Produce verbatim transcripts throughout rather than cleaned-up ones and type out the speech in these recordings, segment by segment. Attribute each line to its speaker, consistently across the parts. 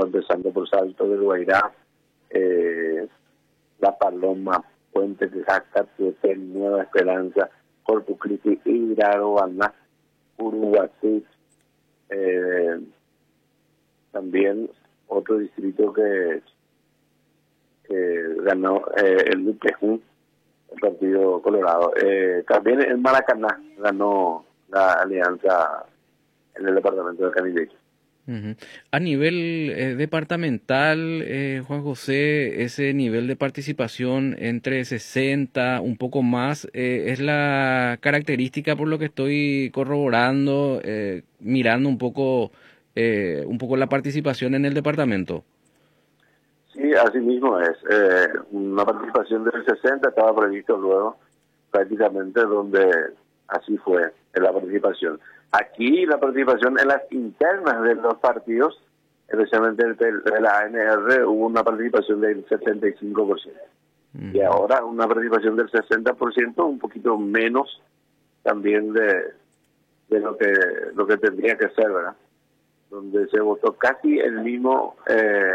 Speaker 1: empezando por Salto del Guairá, eh, La Paloma, Puente de Jacatepec, Nueva Esperanza, Corpus Christi, Iraroaná, Uruguatí, eh, también otro distrito que, que ganó eh, el U P J, el Partido Colorado. Eh, también en Maracaná ganó la alianza en el departamento de Canindeyú.
Speaker 2: Ujú. A nivel eh, departamental, eh, Juan José, ese nivel de participación entre sesenta, un poco más, eh, es la característica por lo que estoy corroborando, eh, mirando un poco, eh, un poco la participación en el departamento.
Speaker 1: Sí, así mismo es. Eh, una participación del sesenta estaba previsto luego, prácticamente donde así fue en la participación. Aquí la participación en las internas de los partidos, especialmente de la A N R, hubo una participación del setenta y cinco por ciento. Uh-huh. Y ahora una participación del sesenta por ciento, un poquito menos también de, de lo que lo que tendría que ser, ¿verdad? Donde se votó casi el mismo eh,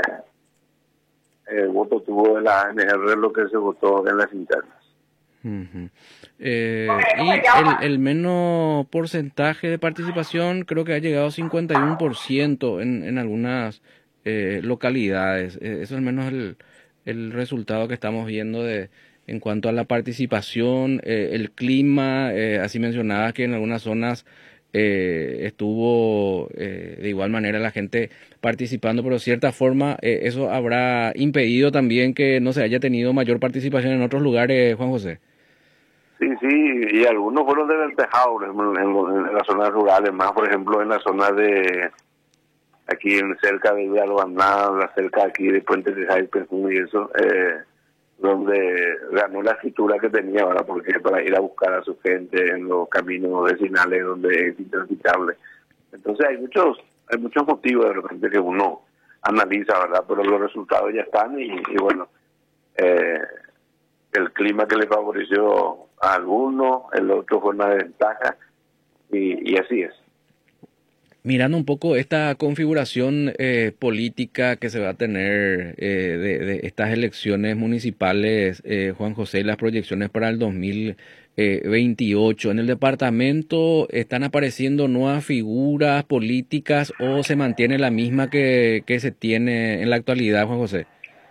Speaker 1: el voto tuvo de la A N R lo que se votó en las internas.
Speaker 2: Uh-huh. Eh, y el, el menos porcentaje de participación creo que ha llegado a cincuenta y uno por ciento en, en algunas eh, localidades. Eh, eso es al menos el, el resultado que estamos viendo de en cuanto a la participación, eh, el clima, eh, así mencionaba que en algunas zonas eh, estuvo eh, de igual manera la gente participando, pero de cierta forma eh, eso habrá impedido también que no se haya tenido mayor participación en otros lugares, Juan José.
Speaker 1: Sí, sí, y algunos fueron desventajados en, en, en las zonas rurales, más por ejemplo en la zona de aquí en, cerca de Villalobana, cerca aquí de Puente de Jaipes y eso, eh, donde ganó la escritura que tenía, ¿verdad? Porque para ir a buscar a su gente en los caminos vecinales donde es intransitable. Entonces hay muchos hay muchos motivos de repente que uno analiza, ¿verdad? Pero los resultados ya están y, y bueno, eh, el clima que le favoreció a algunos, el otro fue una desventaja y, y así es.
Speaker 2: Mirando un poco esta configuración eh, política que se va a tener eh, de, de estas elecciones municipales, eh, Juan José, las proyecciones para el dos mil veintiocho, ¿en el departamento están apareciendo nuevas figuras políticas o se mantiene la misma que, que se tiene en la actualidad, Juan José?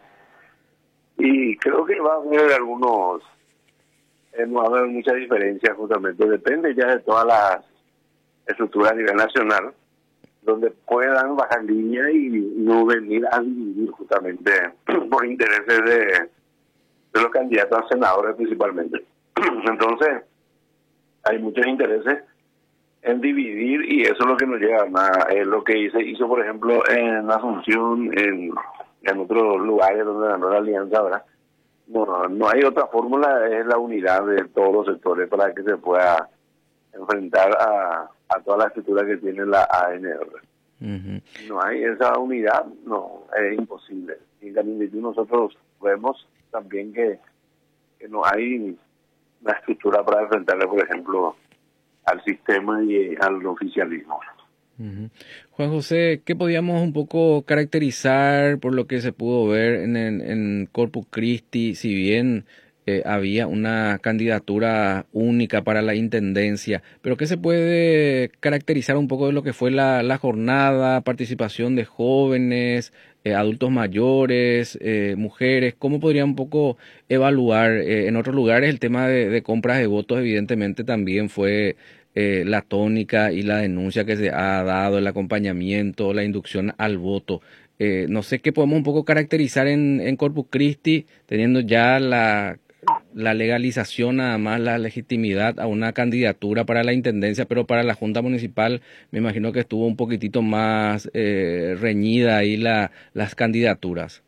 Speaker 1: Y creo que va a haber algunos, eh, no va a haber mucha diferencia justamente, depende ya de todas las estructuras a nivel nacional, donde puedan bajar línea y no venir a dividir justamente por intereses de, de los candidatos a senadores principalmente. Entonces, hay muchos intereses en dividir y eso es lo que nos lleva más, es lo que se hizo, por ejemplo, en Asunción, en, en otros lugares donde ganó la alianza, ¿verdad? No, no hay otra fórmula, es la unidad de todos los sectores para que se pueda enfrentar a, a toda la estructura que tiene la A N R. Uh-huh. No hay esa unidad, no, es imposible. Y en Canindeyú nosotros vemos también que, que no hay una estructura para enfrentarle, por ejemplo, al sistema y al oficialismo.
Speaker 2: Uh-huh. Juan José, ¿qué podíamos un poco caracterizar por lo que se pudo ver en, en, en Corpus Christi, si bien eh, había una candidatura única para la intendencia, pero qué se puede caracterizar un poco de lo que fue la, la jornada, participación de jóvenes, eh, adultos mayores, eh, mujeres? ¿Cómo podría un poco evaluar eh, en otros lugares el tema de, de compras de votos? Evidentemente también fue Eh, la tónica y la denuncia que se ha dado, el acompañamiento, la inducción al voto. Eh, no sé qué podemos un poco caracterizar en, en Corpus Christi, teniendo ya la, la legalización, nada más la legitimidad a una candidatura para la intendencia, pero para la Junta Municipal me imagino que estuvo un poquitito más eh, reñida ahí la, las candidaturas.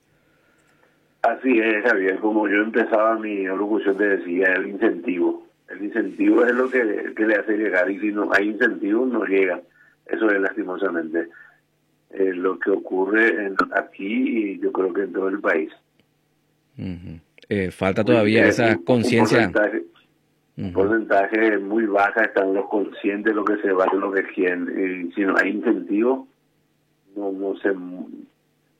Speaker 1: Así es, Javier, como yo empezaba mi locución te decía, el incentivo. El incentivo es lo que, que le hace llegar y si no hay incentivo no llega. Eso es lastimosamente eh, lo que ocurre en, aquí y yo creo que en todo el país.
Speaker 2: Uh-huh. Eh, falta todavía
Speaker 1: muy,
Speaker 2: esa
Speaker 1: eh,
Speaker 2: conciencia.
Speaker 1: Un porcentaje, uh-huh. un porcentaje muy baja, están los conscientes de lo que se va, lo que quieren. Y si no hay incentivo, no, no se